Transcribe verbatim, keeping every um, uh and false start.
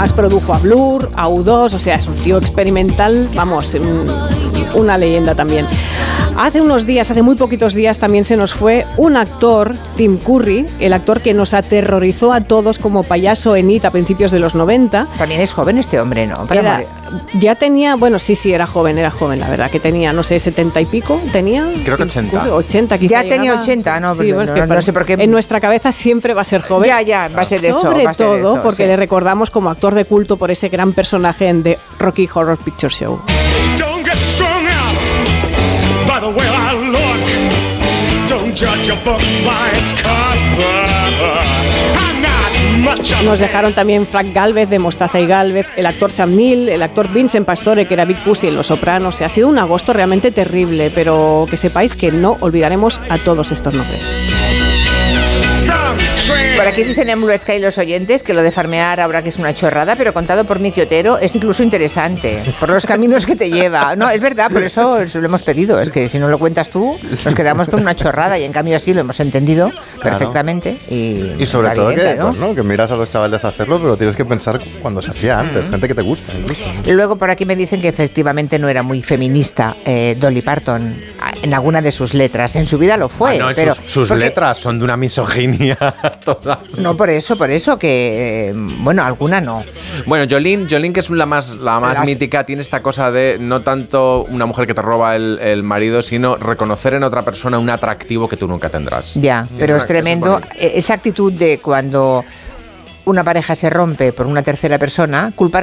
además produjo a Blur, a U dos, o sea, es un tío experimental, vamos, un, una leyenda también. Hace unos días, hace muy poquitos días, también se nos fue un actor, Tim Curry, el actor que nos aterrorizó a todos como payaso en It a principios de los noventa. También es joven este hombre, ¿no? Para Era, ya tenía, bueno, sí, sí, era joven, era joven, la verdad, que tenía, no sé, setenta y pico, tenía. Creo que ochenta. Curry, ochenta quizá. Ya llegaba. tenía ochenta, ¿no? Sí, bueno, es que no, no sé por qué. En nuestra cabeza siempre va a ser joven. Ya, ya, va a ser eso. Sobre va a ser todo eso, porque sí. le recordamos como actor de culto por ese gran personaje en The Rocky Horror Picture Show. Don't get strung out by the way I look. Don't judge a book by its cover. I'm not much of Nos dejaron también Frank Gálvez de Mostaza y Gálvez, el actor Sam Neill, el actor Vincent Pastore, que era Big Pussy en Los Sopranos. O sea, ha sido un agosto realmente terrible, pero que sepáis que no olvidaremos a todos estos nombres. Por aquí dicen en Blue Sky los oyentes que lo de farmear ahora que es una chorrada, pero contado por Miki Otero es incluso interesante, por los caminos que te lleva. No, es verdad, por eso lo hemos pedido. Es que si no lo cuentas tú, nos quedamos con una chorrada y en cambio así lo hemos entendido Claro. perfectamente. Y, Y sobre está todo bien, que, claro. pues, ¿no? que miras a los chavales hacerlo, pero tienes que pensar cuando se hacía antes, gente que te gusta incluso. Y luego por aquí me dicen que efectivamente no era muy feminista eh, Dolly Parton en alguna de sus letras. En su vida lo fue. Ah, no, pero sus, sus porque- letras son de una misoginia todas. No, por eso, por eso que, eh, bueno, alguna no. Bueno, Jolene, Jolene, que es la más, la más Las- mítica, tiene esta cosa de no tanto una mujer que te roba el, el marido, sino reconocer en otra persona un atractivo que tú nunca tendrás. Ya, Tiene pero una- es tremendo. bonito. Esa actitud de cuando una pareja se rompe por una tercera persona, culpar